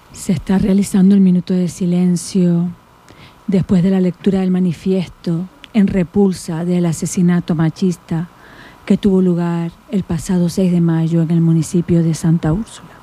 Se está realizando el minuto de silencio después de la lectura del manifiesto en repulsa del asesinato machista que tuvo lugar el pasado 6 de mayo en el municipio de Santa Úrsula.